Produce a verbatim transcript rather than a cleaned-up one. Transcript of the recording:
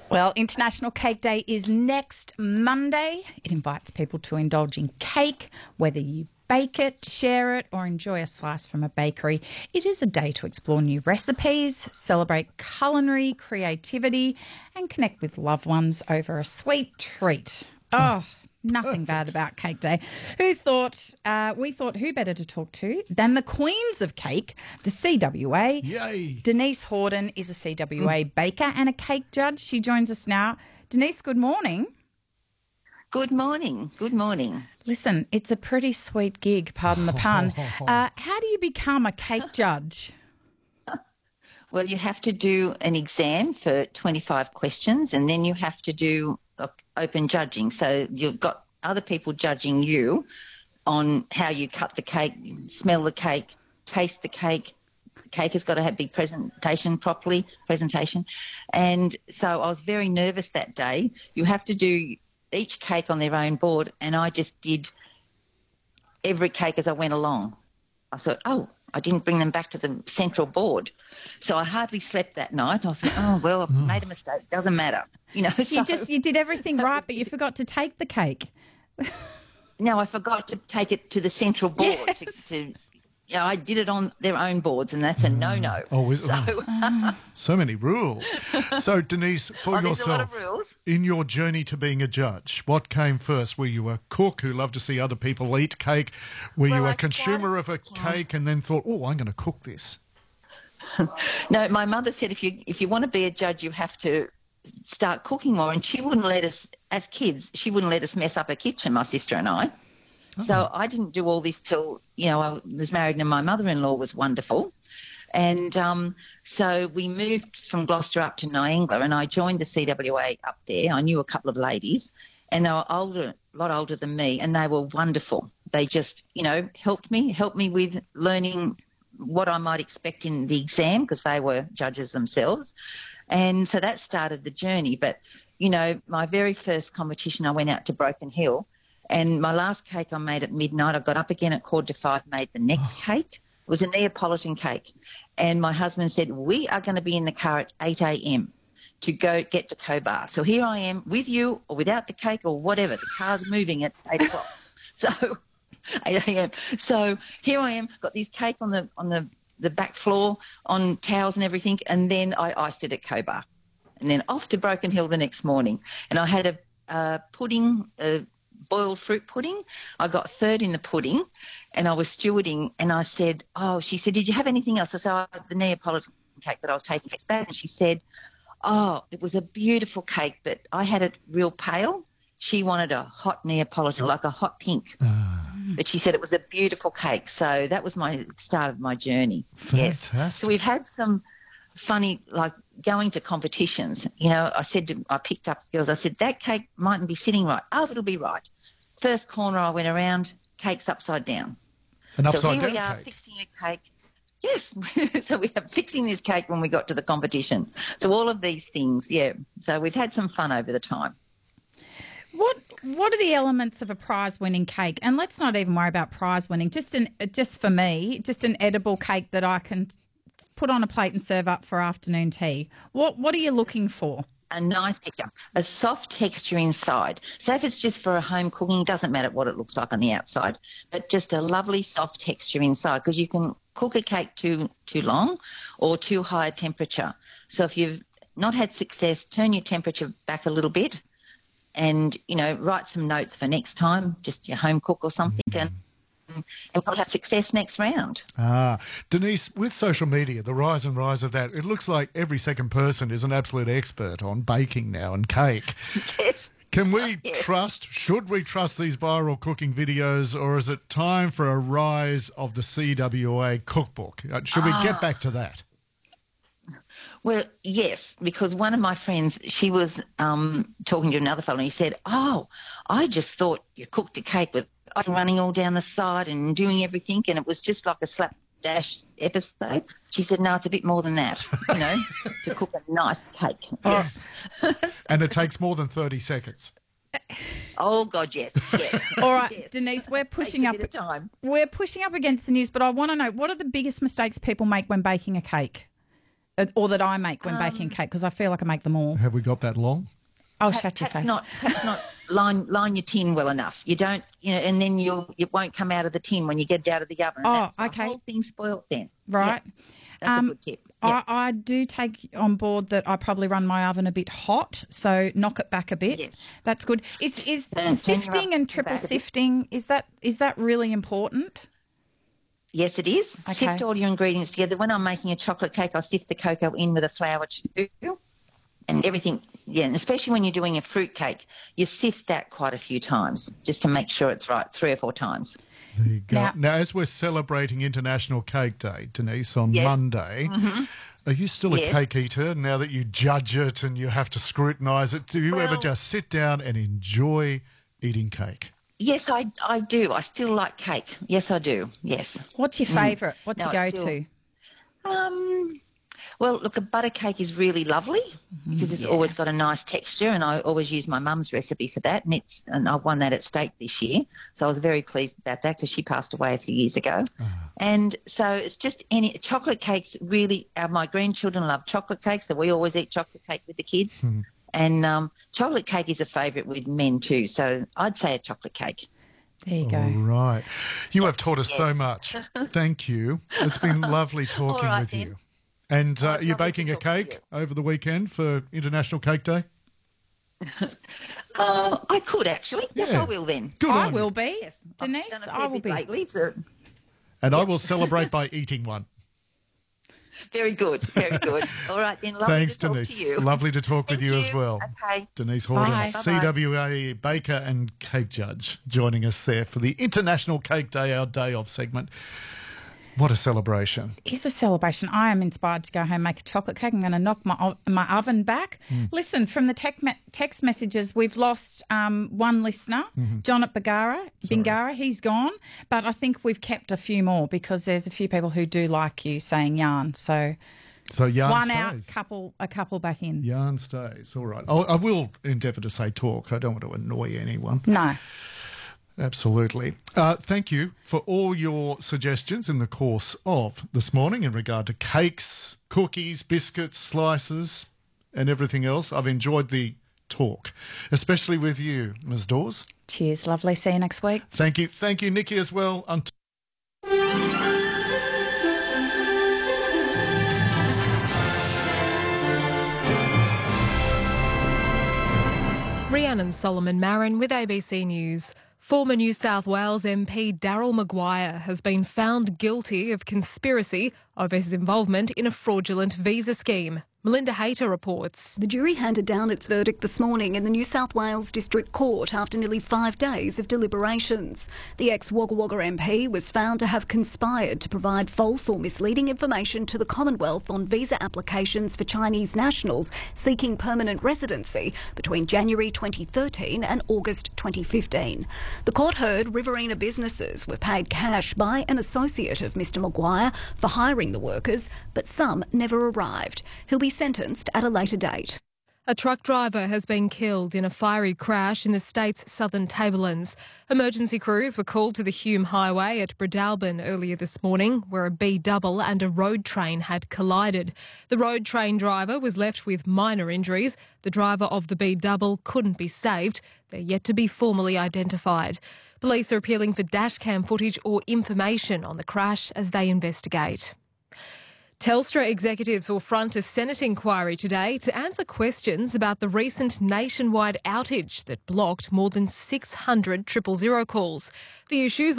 Well, International Cake Day is next Monday. It invites people to indulge in cake, whether you bake it, share it, or enjoy a slice from a bakery. It is a day to explore new recipes, celebrate culinary creativity, and connect with loved ones over a sweet treat. Oh, nothing bad about Cake Day. Who thought, uh, we thought who better to talk to than the Queens of Cake, the C W A. Yay. Denise Horden is a C W A baker and a cake judge. She joins us now. Denise, good morning. Good morning. Good morning. Listen, it's a pretty sweet gig, pardon the pun. Uh, how do you become a cake judge? Well, you have to do an exam for twenty-five questions, and then you have to do open judging. So you've got other people judging you on how you cut the cake, smell the cake, taste the cake. The cake has got to have big presentation properly, presentation. And so I was very nervous that day. You have to do each cake on their own board, and I just did every cake as I went along. I thought, oh, I didn't bring them back to the central board. So I hardly slept that night. I thought, oh, well, I've made a mistake. Doesn't matter. You know, so, You just, you did everything right, but you forgot to take the cake. no, I forgot to take it to the central board. Yes. To, to, yeah, I did it on their own boards, and that's a no-no. Oh, is, so, oh, so many rules. So, Denise, for oh, there's a lot of yourself, rules. in your journey to being a judge, what came first? Were you a cook who loved to see other people eat cake? Were Well, you a I consumer started- of a cake and then thought, oh, I'm going to cook this? No, my mother said if you if you want to be a judge, you have to start cooking more, and she wouldn't let us, as kids, she wouldn't let us mess up her kitchen, my sister and I. So I didn't do all this till, you know, I was married and my mother-in-law was wonderful. And um, so we moved from Gloucester up to Niangla, and I joined the C W A up there. I knew a couple of ladies, and they were older, a lot older than me, and they were wonderful. They just, you know, helped me, helped me with learning what I might expect in the exam, because they were judges themselves. And so that started the journey. But, you know, my very first competition, I went out to Broken Hill, and my last cake I made at midnight. I got up again at quarter to five, made the next cake. It was a Neapolitan cake. And my husband said, we are going to be in the car at eight a.m. to go get to Cobar. So here I am with you or without the cake or whatever. The car's moving at eight o'clock. So eight a.m. So here I am, got this cake on the on the, the back floor, on towels and everything, and then I iced it at Cobar. And then off to Broken Hill the next morning. And I had a uh, pudding, a boiled fruit pudding. I got third in the pudding, and I was stewarding, and I said, oh, she said, did you have anything else? I said, oh, the Neapolitan cake that I was taking back. And she said, oh, it was a beautiful cake, but I had it real pale. She wanted a hot Neapolitan, like a hot pink. Uh, But she said it was a beautiful cake. So that was my start of my journey. Fantastic. Yes. So we've had some funny, like going to competitions. You know, I said to, I picked up girls, I said, that cake mightn't be sitting right. Oh, it'll be right. First corner I went around, cake's upside down. an So upside here down we are cake. fixing a cake. Yes. So we are fixing this cake when we got to the competition. So all of these things, yeah. So we've had some fun over the time. What What are the elements of a prize-winning cake? And let's not even worry about prize-winning. Just an, just for me, just an edible cake that I can put on a plate and serve up for afternoon tea. What What are you looking for? A nice texture, a soft texture inside. So if it's just for a home cooking, doesn't matter what it looks like on the outside, but just a lovely soft texture inside, because you can cook a cake too too long or too high a temperature. So if you've not had success, turn your temperature back a little bit, and, you know, write some notes for next time, just your home cook or something, and and we'll have success next round. Ah, Denise, with social media, the rise and rise of that, it looks like every second person is an absolute expert on baking now and cake. Yes. Can we Yes. trust, should we trust these viral cooking videos, or is it time for a rise of the C W A cookbook? Uh, Should we get back to that? Well, yes, because one of my friends, she was um, talking to another fellow, and he said, oh, I just thought you cooked a cake with ice running all down the side and doing everything, and it was just like a slapdash episode. She said, no, it's a bit more than that, you know, to cook a nice cake. Yes. And it takes more than thirty seconds. Oh, God, yes, yes. All right, Yes. Denise, we're pushing Takes up. a bit of time. We're pushing up against the news, but I want to know, what are the biggest mistakes people make when baking a cake? or that I make when baking cake? Because I feel like I make them all. Have we got that long? Oh, shut your Perhaps face. not, perhaps not line line your tin well enough. You don't, you know, and then you'll it won't come out of the tin when you get it out of the oven. Oh, That's the okay. whole thing spoilt then. Right. Yeah, that's Um, a good tip. Yeah. I, I do take on board that I probably run my oven a bit hot, so knock it back a bit. Yes. That's good. Is is Turn- turn your sifting oven and triple back a bit. sifting, is that is that really important? Yes, it is. Okay. Sift all your ingredients together. When I'm making a chocolate cake, I sift the cocoa in with a flour too. And everything, yeah, and especially when you're doing a fruit cake, you sift that quite a few times just to make sure it's right, three or four times. There you go. Now- Now, as we're celebrating International Cake Day, Denise, on Yes. Monday, are you still a Yes. cake eater now that you judge it and you have to scrutinise it? Do you ever Well- just sit down and enjoy eating cake? Yes, I, I do. I still like cake. Yes, I do. Yes. What's your favourite? What's No, your it's go-to? still- Um, well, look, a butter cake is really lovely because it's always got a nice texture, and I always use my mum's recipe for that. And it's and I won that at stake this year, so I was very pleased about that because she passed away a few years ago. And so it's just any chocolate cakes. Really, uh, my grandchildren love chocolate cakes, so we always eat chocolate cake with the kids. And um, chocolate cake is a favourite with men too, so I'd say a chocolate cake. There you go. All right. You have taught us so much. Thank you. It's been lovely talking right, with then. you. And uh, it's you're lovely to baking a talk to cake over the weekend for International Cake Day? Uh, I could actually. Yes, Yeah. I will then. Good I on will you. be. Yes, I've Denise, done a fair I will bit be. lately, so- And I will celebrate by eating one. Very good, very good. All right, then. Lovely Thanks, to talk Denise. to you. Lovely to talk with Thank you, as well. Okay. Denise Horton, Bye. C W A baker and cake judge, joining us there for the International Cake Day, our day off segment. What a celebration. It's a celebration. I am inspired to go home and make a chocolate cake. I'm going to knock my o- my oven back. Listen, from the tech me- text messages, we've lost um, one listener, John at Bingara. Bingara, he's gone. But I think we've kept a few more because there's a few people who do like you saying yarn. So So yarn one stays. out, couple a couple back in. Yarn stays. All right. I'll, I will endeavour to say talk. I don't want to annoy anyone. No. Absolutely. Uh, thank you for all your suggestions in the course of this morning in regard to cakes, cookies, biscuits, slices, and everything else. I've enjoyed the talk, especially with you, Miz Dawes. Cheers. Lovely. See you next week. Thank you. Thank you, Nikki, as well. Until Rhiannon Solomon Marin with A B C News. Former New South Wales M P Daryl Maguire has been found guilty of conspiracy over his involvement in a fraudulent visa scheme. Melinda Hayter reports. The jury handed down its verdict this morning in the New South Wales District Court after nearly five days of deliberations. The ex-Wagga Wagga M P was found to have conspired to provide false or misleading information to the Commonwealth on visa applications for Chinese nationals seeking permanent residency between January twenty thirteen and August twenty fifteen. The court heard Riverina businesses were paid cash by an associate of Mr Maguire for hiring the workers, but some never arrived. He'll be sentenced at a later date. A truck driver has been killed in a fiery crash in the state's southern Tablelands. Emergency crews were called to the Hume Highway at Breadalbin earlier this morning, where a B-double and a road train had collided. The road train driver was left with minor injuries. The driver of the B-double couldn't be saved. They're yet to be formally identified. Police are appealing for dashcam footage or information on the crash as they investigate. Telstra executives will front a Senate inquiry today to answer questions about the recent nationwide outage that blocked more than six hundred triple zero calls. The issues